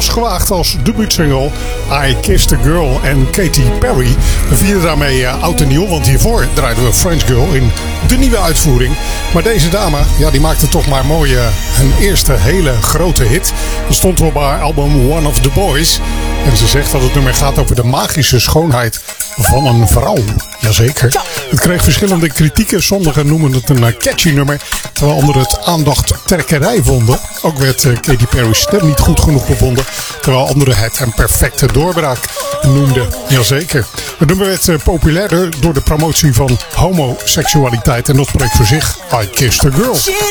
was gewaagd als debuutsingle I Kissed a Girl. En Katy Perry vierde daarmee oud en nieuw. Want hiervoor draaiden we French Girl in de nieuwe uitvoering. Maar deze dame, die maakte toch maar mooi een eerste hele grote hit. Dat stond op haar album One of the Boys. En ze zegt dat het nummer gaat over de magische schoonheid van een vrouw. Jazeker. Het kreeg verschillende kritieken. Sommigen noemen het een catchy nummer, terwijl anderen het aandachttrekkerij vonden. Ook werd Katy Perry's stem niet goed genoeg bevonden, terwijl anderen het een perfecte doorbraak noemden. Jazeker. Het nummer werd populairder door de promotie van homoseksualiteit en dat spreekt voor zich. I Kissed a Girl.